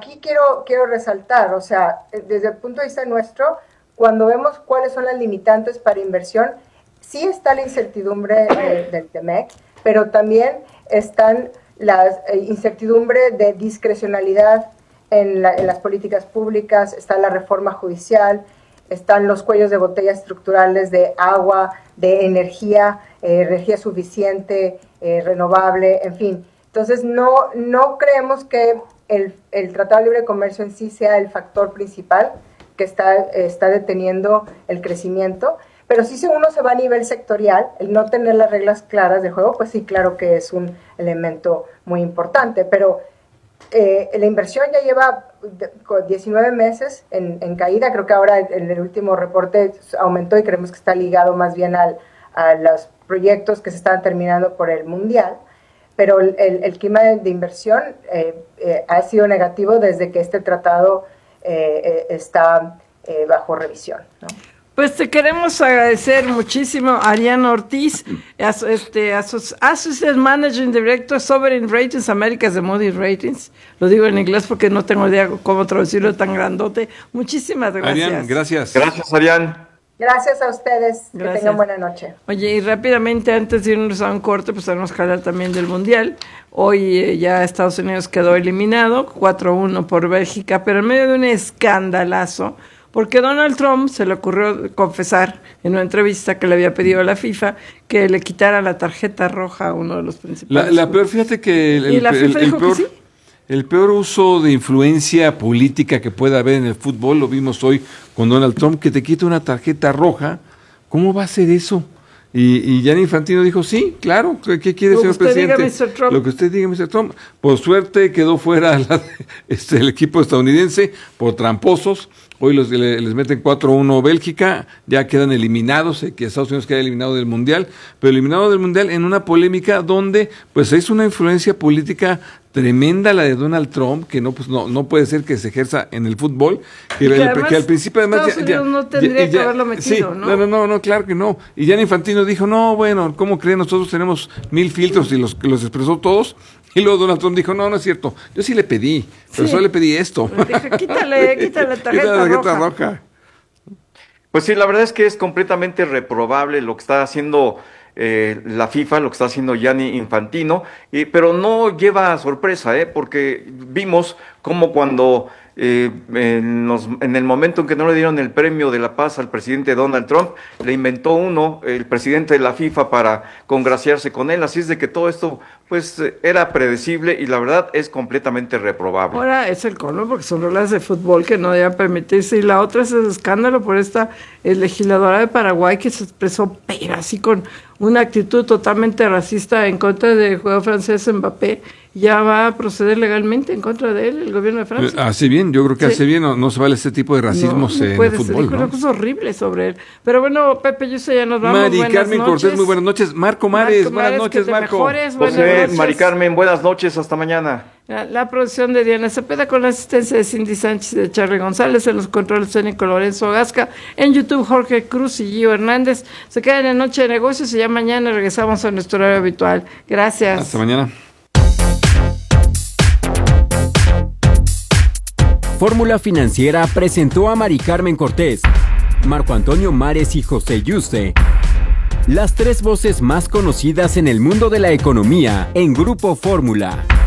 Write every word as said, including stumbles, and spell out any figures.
aquí quiero, quiero resaltar, o sea, desde el punto de vista nuestro, cuando vemos cuáles son las limitantes para inversión, sí está la incertidumbre eh, del T M E C, pero también están las eh, incertidumbre de discrecionalidad en, la, en las políticas públicas, está la reforma judicial, están los cuellos de botella estructurales de agua, de energía, eh, energía suficiente, eh, renovable, en fin. Entonces, no, no creemos que el, el Tratado de Libre Comercio en sí sea el factor principal que está, está deteniendo el crecimiento, pero sí si uno se va a nivel sectorial, el no tener las reglas claras de juego, pues sí, claro que es un elemento muy importante, pero eh, la inversión ya lleva diecinueve meses en, en caída, creo que ahora en el último reporte aumentó y creemos que está ligado más bien al, a los proyectos que se están terminando por el Mundial, pero el, el, el clima de, de inversión eh, eh, ha sido negativo desde que este tratado eh, eh, está eh, bajo revisión, ¿no? Pues te queremos agradecer muchísimo a Ariana Ortiz, as, este, asos, Associate Managing Director Sovereign Ratings Américas de Moody's Ratings. Lo digo en inglés porque no tengo idea cómo traducirlo tan grandote. Muchísimas gracias. Arián, gracias. Gracias, Arián. Gracias a ustedes. Gracias. Que tengan buena noche. Oye, y rápidamente, antes de irnos a un corte, pues tenemos que hablar también del Mundial. Hoy eh, ya Estados Unidos quedó eliminado, cuatro uno por Bélgica, pero en medio de un escandalazo, porque Donald Trump se le ocurrió confesar en una entrevista que le había pedido a la FIFA que le quitara la tarjeta roja a uno de los principales. La, la peor, fíjate que el, ¿Y el, la FIFA el, el dijo peor, que sí? el peor uso de influencia política que pueda haber en el fútbol, lo vimos hoy con Donald Trump, que te quita una tarjeta roja. ¿Cómo va a ser eso? Y, y Gianni Infantino dijo, sí, claro, ¿qué, qué quiere, señor presidente? Lo que usted diga, mister Trump. Lo que usted diga, mister Trump. Por suerte quedó fuera la, este, el equipo estadounidense por tramposos. Hoy los, les meten cuatro uno Bélgica, ya quedan eliminados, eh, que Estados Unidos queda eliminado del Mundial, pero eliminado del Mundial en una polémica donde pues es una influencia política tremenda la de Donald Trump, que no pues no no puede ser que se ejerza en el fútbol, que, que, el, además, que al principio además Estados Unidos ya, no tendría ya, ya, que haberlo metido, sí, ¿no? No, no, no, no, claro que no. Y Gianni Infantino dijo, no, bueno, ¿cómo creen? Nosotros tenemos mil filtros y los, los expresó todos. Y luego Donald Trump dijo, no, no es cierto, yo sí le pedí, pero sí. solo le pedí esto. Le dije, quítale, quítale la tarjeta, quítale la tarjeta roja. roja. Pues sí, la verdad es que es completamente reprobable lo que está haciendo eh, la FIFA, lo que está haciendo Gianni Infantino, y, pero no lleva sorpresa, ¿eh? Porque vimos cómo cuando eh, en, los, en el momento en que no le dieron el premio de la paz al presidente Donald Trump, le inventó uno, el presidente de la FIFA, para congraciarse con él, así es de que todo esto pues era predecible y la verdad es completamente reprobable. Ahora es el colmo porque son reglas de fútbol que no deben permitirse, y la otra es el escándalo por esta eh, legisladora de Paraguay que se expresó pero así con una actitud totalmente racista en contra del jugador francés Mbappé. Ya va a proceder legalmente en contra de él el gobierno de Francia. Hace bien, yo creo que sí. hace bien, no, no se vale este tipo de racismos no, no en puede el ser, fútbol. dijo ¿no? una cosa horrible sobre él. Pero bueno, Pepe, yo sé, ya nos vamos. Mari buenas Carmen noches. Cortés, muy buenas noches. Marco Mares, Marco buenas Mares, noches, que te Marco. mejores, buenas José, noches. Mari Carmen, buenas noches, hasta mañana. La, la producción de Diana Cepeda con la asistencia de Cindy Sánchez y de Charly González, en los controles técnicos Lorenzo Gasca, en YouTube Jorge Cruz y Gio Hernández. Se quedan en Noche de Negocios y ya mañana regresamos a nuestro horario habitual. Gracias. Hasta mañana. Fórmula Financiera presentó a Mari Carmen Cortés, Marco Antonio Mares y José Yuste, las tres voces más conocidas en el mundo de la economía en Grupo Fórmula.